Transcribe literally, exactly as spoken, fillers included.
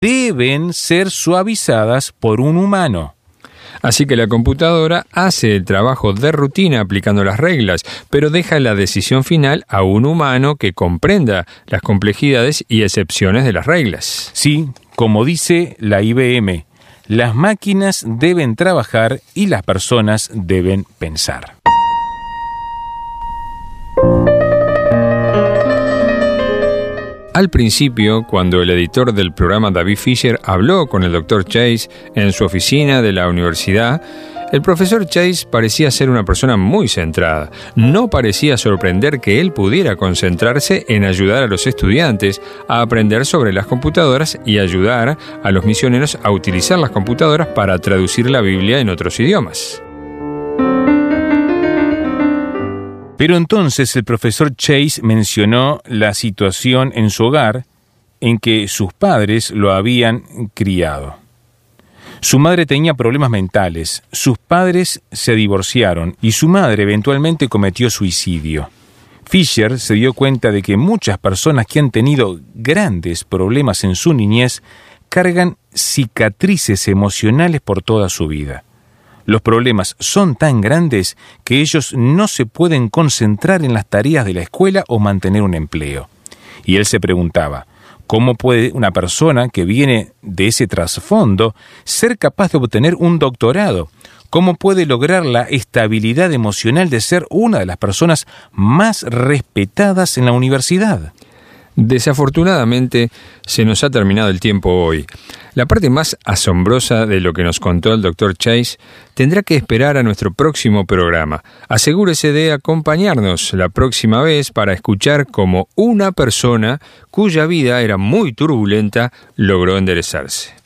deben ser suavizadas por un humano. Así que la computadora hace el trabajo de rutina aplicando las reglas, pero deja la decisión final a un humano que comprenda las complejidades y excepciones de las reglas. Sí, como dice la I B M, las máquinas deben trabajar y las personas deben pensar. Al principio, cuando el editor del programa David Fisher habló con el doctor Chase en su oficina de la universidad, el profesor Chase parecía ser una persona muy centrada. No parecía sorprender que él pudiera concentrarse en ayudar a los estudiantes a aprender sobre las computadoras y ayudar a los misioneros a utilizar las computadoras para traducir la Biblia en otros idiomas. Pero entonces el profesor Chase mencionó la situación en su hogar en que sus padres lo habían criado. Su madre tenía problemas mentales, sus padres se divorciaron y su madre eventualmente cometió suicidio. Fisher se dio cuenta de que muchas personas que han tenido grandes problemas en su niñez cargan cicatrices emocionales por toda su vida. Los problemas son tan grandes que ellos no se pueden concentrar en las tareas de la escuela o mantener un empleo. Y él se preguntaba, ¿cómo puede una persona que viene de ese trasfondo ser capaz de obtener un doctorado? ¿Cómo puede lograr la estabilidad emocional de ser una de las personas más respetadas en la universidad? Desafortunadamente, se nos ha terminado el tiempo hoy. La parte más asombrosa de lo que nos contó el doctor Chase tendrá que esperar a nuestro próximo programa. Asegúrese de acompañarnos la próxima vez para escuchar cómo una persona cuya vida era muy turbulenta logró enderezarse.